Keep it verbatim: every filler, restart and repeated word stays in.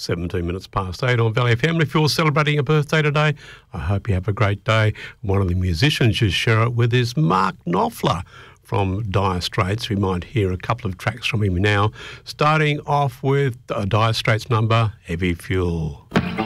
seventeen minutes past eight on Valley F M. If you're celebrating a birthday today, I hope you have a great day. One of the musicians you share it with is Mark Knopfler from Dire Straits. We might hear a couple of tracks from him now, starting off with a Dire Straits number, Heavy Fuel.